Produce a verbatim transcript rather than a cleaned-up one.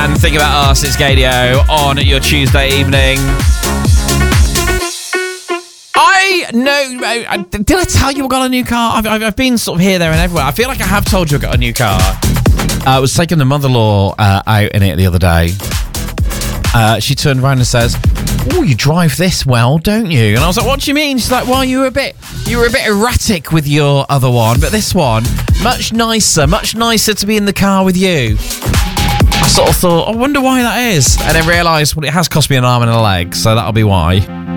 and Think About Us. It's Gadio on your Tuesday evening. I know. Did I tell you I got a new car? I've, I've, I've been sort of here, there, and everywhere. I feel like I have told you I got a new car. Uh, I was taking the mother-in-law uh, out in it the other day. Uh, she turned around and says, "Oh, you drive this well, don't you?" And I was like, "What do you mean?" She's like, "Well, you were a bit, you were a bit erratic with your other one, but this one, much nicer, much nicer to be in the car with you." I sort of thought, I wonder why that is, and then realised, well, it has cost me an arm and a leg, so that'll be why.